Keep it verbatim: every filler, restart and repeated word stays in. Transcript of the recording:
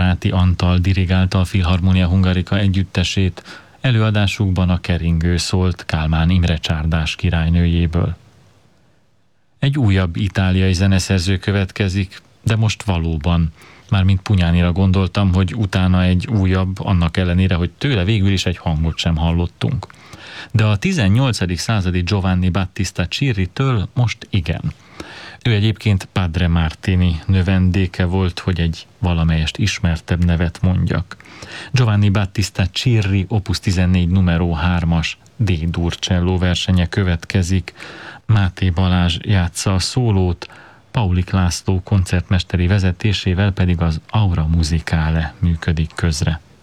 Baráti Antal dirigálta a Filharmonia Hungarica együttesét, előadásukban a keringő szólt Kálmán Imre csárdás királynőjéből. Egy újabb itáliai zeneszerző következik, de most valóban, mármint Punyánira gondoltam, hogy utána egy újabb, annak ellenére, hogy tőle végül is egy hangot sem hallottunk. De a tizennyolcadik századi Giovanni Battista Cirritől most igen. Ő egyébként Padre Martini növendéke volt, hogy egy valamelyest ismertebb nevet mondjak. Giovanni Battista Cirri opus tizennégy numero hármas D-dur cselló versenye következik. Máté Balázs játsza a szólót, Paulik László koncertmesteri vezetésével pedig az Aura Musicale működik közre.